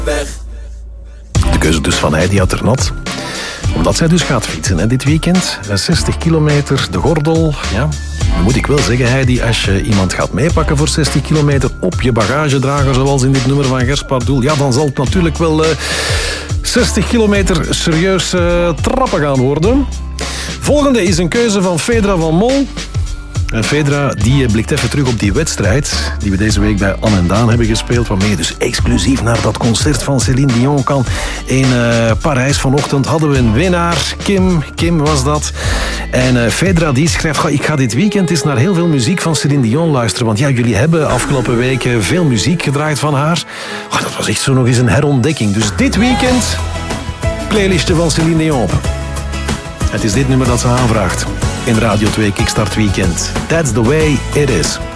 De keuze dus van Heidi Hatternot. Omdat zij dus gaat fietsen hè, dit weekend. 60 kilometer, de gordel. Ja, dan moet ik wel zeggen, Heidi, als je iemand gaat meepakken voor 60 kilometer op je bagagedrager, zoals in dit nummer van Gers Pardoel, ja, dan zal het natuurlijk wel 60 kilometer serieus trappen gaan worden. Volgende is een keuze van Fedra van Mol. En Fedra die blikt even terug op die wedstrijd die we deze week bij Anne en Daan hebben gespeeld, waarmee je dus exclusief naar dat concert van Céline Dion kan. In Parijs vanochtend hadden we een winnaar. Kim was dat. En Fedra die schrijft, ik ga dit weekend eens naar heel veel muziek van Céline Dion luisteren. Want ja, jullie hebben afgelopen weken veel muziek gedraaid van haar. Dat was echt zo nog eens een herontdekking. Dus dit weekend playlistje van Céline Dion op. Het is dit nummer dat ze aanvraagt in Radio 2 Kickstart Weekend. That's the way it is.